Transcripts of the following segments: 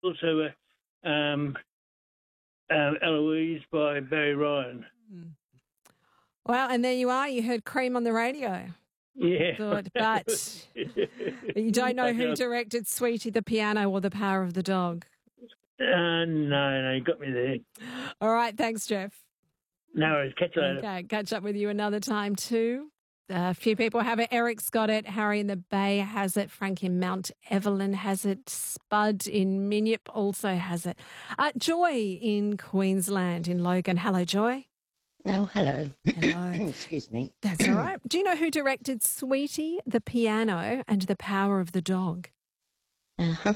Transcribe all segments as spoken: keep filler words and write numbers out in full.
also uh, um, um, Eloise by Barry Ryan. Mm. Well, and there you are. You heard Cream on the radio. Yeah. Good, but you don't know who directed Sweetie the Piano or The Power of the Dog. Uh, no, no, you got me there. All right, thanks, Jeff. No worries. Catch you later. Okay, catch up with you another time too. A few people have it. Eric's got it. Harry in the Bay has it. Frank in Mount Evelyn has it. Spud in Minyip also has it. Uh, Joy in Queensland, in Logan. Hello, Joy. Oh, hello. Hello. Excuse me. That's all right. Do you know who directed Sweetie the Piano and The Power of the Dog? Uh,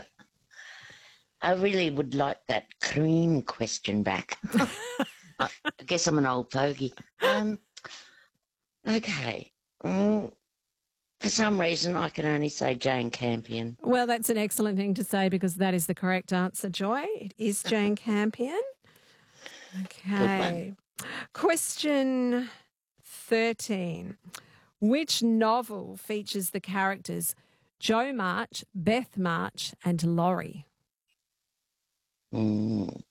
I really would like that cream question back. I guess I'm an old fogey. Um, okay. Mm, for some reason, I can only say Jane Campion. Well, that's an excellent thing to say because that is the correct answer, Joy. It is Jane Campion. Okay. Question thirteen. Which novel features the characters Jo March, Beth March, and Laurie? Mm.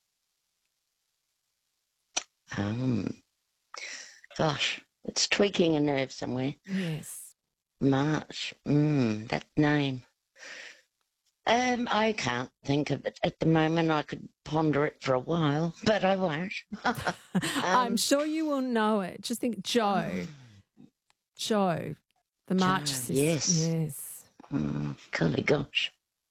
Um, gosh, it's tweaking a nerve somewhere. Yes. March. Mm, that name. Um, I can't think of it at the moment. I could ponder it for a while, but I won't. um, I'm sure you will know it. Just think Jo. Jo. The March Jo, sisters. yes. Yes. Mm, golly gosh.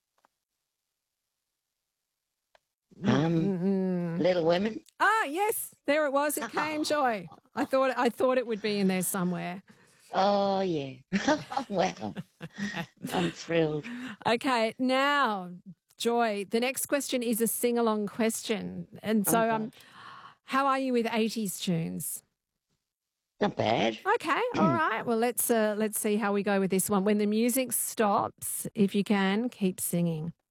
Um, Mm-mm. Little Women. Ah, yes, there it was. It came, Joy. I thought I thought it would be in there somewhere. Oh yeah. Well, I'm thrilled. Okay, now, Joy, the next question is a sing-along question, and so Oh, um, how are you with eighties tunes? Not bad. Okay, all right. Well, let's uh, let's see how we go with this one. When the music stops, if you can, keep singing.